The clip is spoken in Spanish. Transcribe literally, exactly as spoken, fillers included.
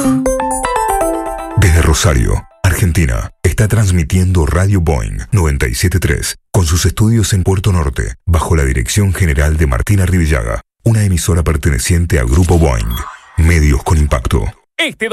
Desde Rosario, Argentina, está transmitiendo Radio Boing noventa y siete punto tres con sus estudios en Puerto Norte, bajo la dirección general de Martina Rivillaga, una emisora perteneciente al Grupo Boing. Medios con impacto. Este